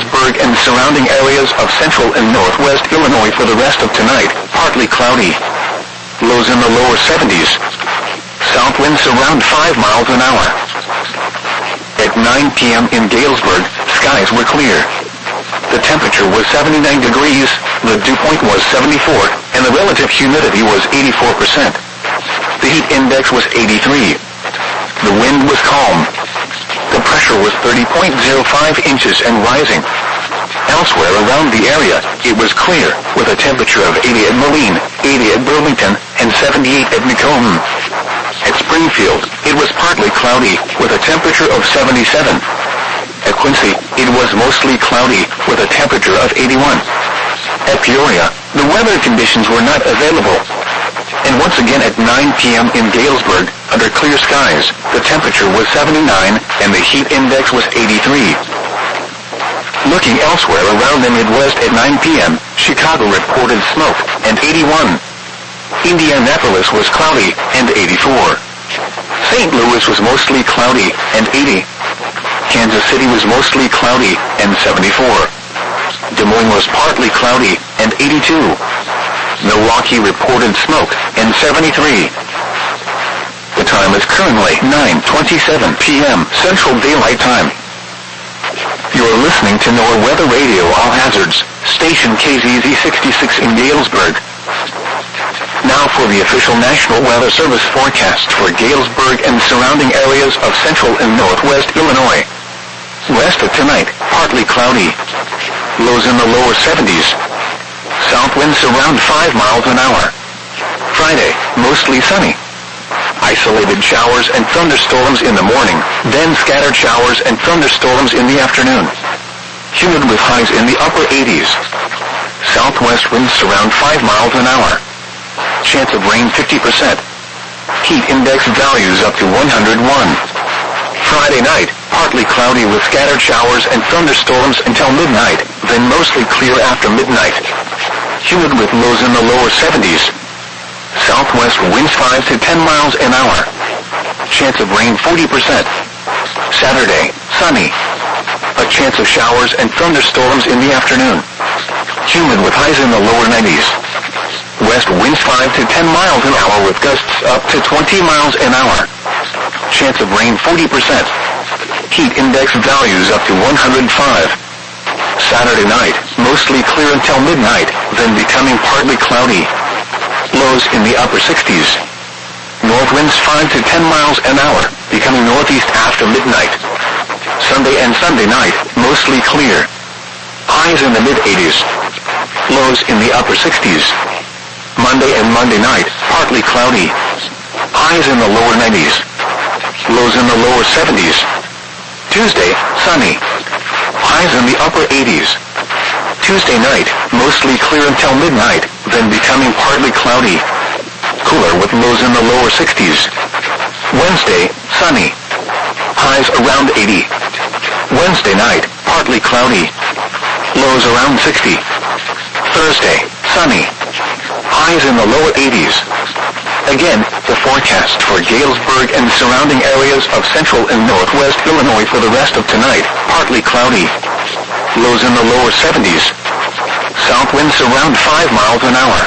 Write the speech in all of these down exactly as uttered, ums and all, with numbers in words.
Galesburg and surrounding areas of central and northwest Illinois for the rest of tonight, partly cloudy. Lows in the lower seventies. South winds around five miles an hour. At nine p.m. in Galesburg, skies were clear. The temperature was seventy-nine degrees, the dew point was seventy-four, and the relative humidity was eighty-four percent. The heat index was eighty-three. The wind was calm. The pressure was thirty point zero five inches and rising. Elsewhere around the area, it was clear, with a temperature of eighty at Moline, eighty at Burlington, and seventy-eight at Macomb. At Springfield, it was partly cloudy, with a temperature of seventy-seven. At Quincy, it was mostly cloudy, with a temperature of eighty-one. At Peoria, the weather conditions were not available. And once again at nine p.m. in Galesburg, under clear skies, the temperature was seventy-nine, and the heat index was eighty-three. Looking elsewhere around the Midwest at nine p.m., Chicago reported smoke, and eighty-one. Indianapolis was cloudy, and eighty-four. Saint Louis was mostly cloudy, and eighty. Kansas City was mostly cloudy, and seventy-four. Des Moines was partly cloudy, and eighty-two. Milwaukee reported smoke, and seventy-three. The time is currently nine twenty-seven p.m. Central Daylight Time. You're listening to NOAA Weather Radio All Hazards, station K Z Z sixty-six in Galesburg. Now for the official National Weather Service forecast for Galesburg and surrounding areas of central and northwest Illinois. West of tonight, partly cloudy. Lows in the lower seventies. South winds around five miles an hour. Friday, mostly sunny. Isolated showers and thunderstorms in the morning, then scattered showers and thunderstorms in the afternoon. Humid with highs in the upper eighties. Southwest winds around five miles an hour. Chance of rain fifty percent. Heat index values up to one hundred one. Friday night, partly cloudy with scattered showers and thunderstorms until midnight, then mostly clear after midnight. Humid with lows in the lower seventies. Southwest winds five to ten miles an hour. Chance of rain forty percent. Saturday, sunny. A chance of showers and thunderstorms in the afternoon. Humid with highs in the lower nineties. West winds five to ten miles an hour with gusts up to twenty miles an hour. Chance of rain forty percent. Heat index values up to one hundred five. Saturday night, mostly clear until midnight, then becoming partly cloudy. Lows in the upper sixties. North winds five to ten miles an hour, becoming northeast after midnight. Sunday and Sunday night, mostly clear. Highs in the mid-eighties. Lows in the upper sixties. Monday and Monday night, partly cloudy. Highs in the lower nineties. Lows in the lower seventies. Tuesday, sunny. Highs in the upper eighties. Tuesday night, mostly clear until midnight, then becoming partly cloudy. Cooler with lows in the lower sixties. Wednesday, sunny. Highs around eighty. Wednesday night, partly cloudy. Lows around sixty. Thursday, sunny. Highs in the lower eighties. Again, the forecast for Galesburg and surrounding areas of central and northwest Illinois for the rest of tonight, partly cloudy. Lows in the lower seventies. South winds around five miles an hour.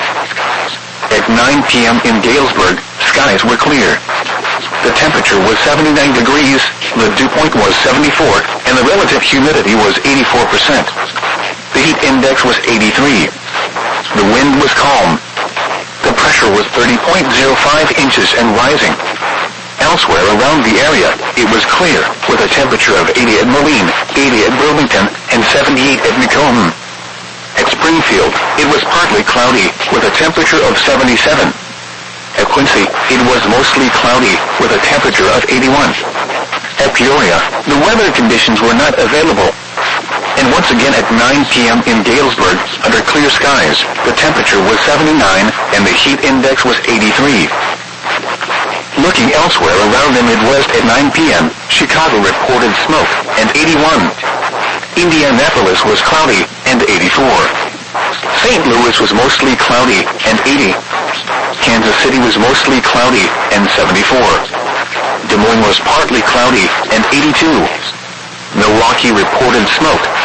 At nine p.m. in Galesburg, skies were clear. The temperature was seventy-nine degrees, the dew point was seventy-four, and the relative humidity was eighty-four percent. The heat index was eighty-three. The wind was calm. The pressure was thirty point zero five inches and rising. Elsewhere around the area, it was clear, with a temperature of eighty at Moline, eighty at Burlington, and seventy-eight at Macomb. At Springfield, it was partly cloudy, with a temperature of seventy-seven. At Quincy, it was mostly cloudy, with a temperature of eighty-one. At Peoria, the weather conditions were not available. And once again at nine p.m. in Galesburg, under clear skies, the temperature was seventy-nine, and the heat index was eighty-three. Looking elsewhere around the Midwest at nine p.m., Chicago reported smoke, and eighty-one. Indianapolis was cloudy, and eighty-four. Saint Louis was mostly cloudy, and eighty. Kansas City was mostly cloudy, and seventy-four. Des Moines was partly cloudy, and eighty-two. Milwaukee reported smoke,